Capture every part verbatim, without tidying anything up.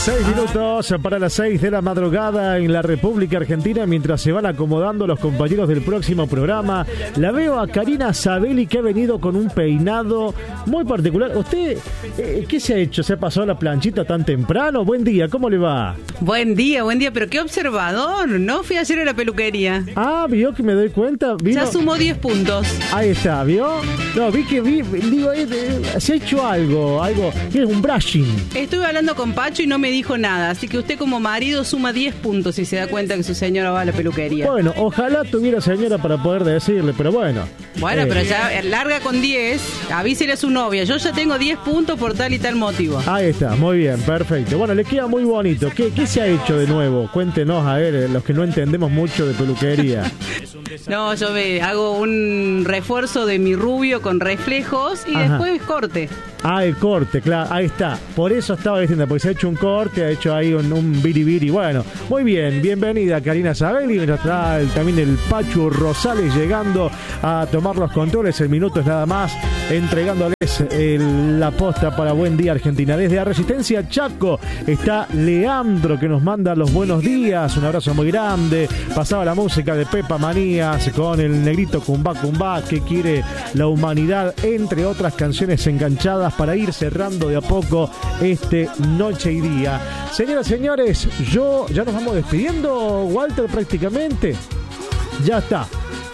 Seis minutos para las seis de la madrugada en la República Argentina, mientras se van acomodando los compañeros del próximo programa. La veo a Karina Sabelli, que ha venido con un peinado muy particular. ¿Usted eh, qué se ha hecho? ¿Se ha pasado la planchita tan temprano? Buen día, ¿cómo le va? Buen día, buen día, pero qué observador. No fui ayer a la peluquería. Ah, vio que me doy cuenta. ¿Vino? Ya sumó diez puntos. Ahí está, ¿vio? No, vi que vi, digo, eh, eh, se ha hecho algo, algo, es un brushing. Estuve hablando con Pacho y no me dijo nada, así que usted como marido suma diez puntos si se da cuenta que su señora va a la peluquería. Bueno, ojalá tuviera señora para poder decirle, pero bueno. Bueno, eh. pero ya larga con diez, avísele a su novia, yo ya tengo diez puntos por tal y tal motivo. Ahí está, muy bien, perfecto. Bueno, le queda muy bonito. ¿Qué, qué se ha hecho de nuevo? Cuéntenos, a ver, los que no entendemos mucho de peluquería. No, yo me hago un refuerzo de mi rubio con reflejos y Ajá. después corte. Ah, el corte, claro, ahí está. Por eso estaba diciendo, porque se ha hecho un corte, ha hecho ahí un, un biribiri. Bueno, muy bien, bienvenida Karina Sabelli. Está el, también el Pachu Rosales llegando a tomar los controles en minutos nada más, entregándoles el, la posta para Buen Día Argentina. Desde la Resistencia Chaco está Leandro, que nos manda los buenos días. Un abrazo muy grande. Pasaba la música de Pepa Manías con el negrito Cumbá Cumbá, que quiere la humanidad, entre otras canciones enganchadas, para ir cerrando de a poco este Noche y Día. Señoras y señores, yo ya nos vamos despidiendo, Walter, prácticamente. Ya está.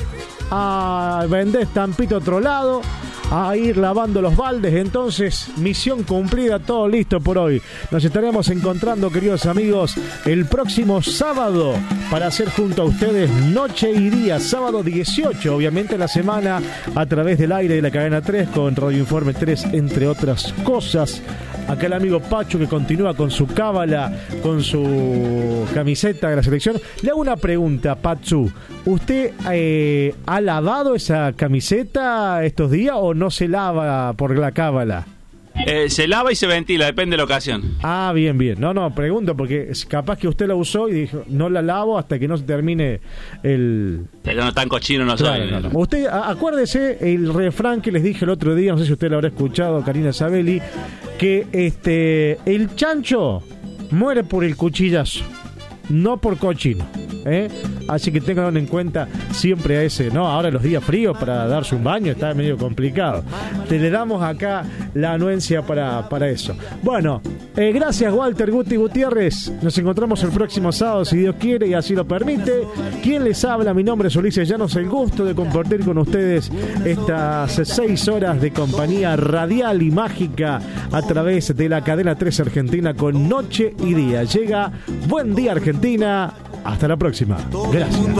A vender estampito otro lado, a ir lavando los baldes. Entonces, misión cumplida, todo listo por hoy. Nos estaremos encontrando, queridos amigos, el próximo sábado para hacer junto a ustedes Noche y Día, sábado dieciocho, obviamente la semana, a través del aire de la cadena tres con Radio Informe tres, entre otras cosas. Acá el amigo Pacho, que continúa con su cábala, con su camiseta de la selección. Le hago una pregunta, Pachu. ¿Usted eh, ha lavado esa camiseta estos días o no se lava por la cábala? Eh, se lava y se ventila, depende de la ocasión. Ah, bien, bien. No, no, pregunto porque capaz que usted la usó y dijo, no la lavo hasta que no se termine el... Pero no tan cochino no claro, soy. No, no. Usted, acuérdese el refrán que les dije el otro día, no sé si usted lo habrá escuchado, Karina Sabelli, que este el chancho muere por el cuchillazo, no por cochino, ¿eh? Así que tengan en cuenta siempre a ese, ¿no? Ahora los días fríos para darse un baño está medio complicado. Te le damos acá la anuencia para, para eso. Bueno, eh, gracias Walter Guti Gutiérrez. Nos encontramos el próximo sábado, si Dios quiere y así lo permite. ¿Quién les habla? Mi nombre es Ulises Llanos. El gusto de compartir con ustedes estas seis horas de compañía radial y mágica a través de la cadena tres Argentina con Noche y Día. Llega Buen Día Argentina. Hasta la próxima. Gracias.